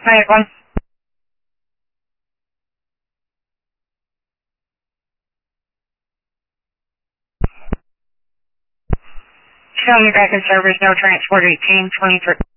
Hi, everyone. Showing you back in service, no transport 1823.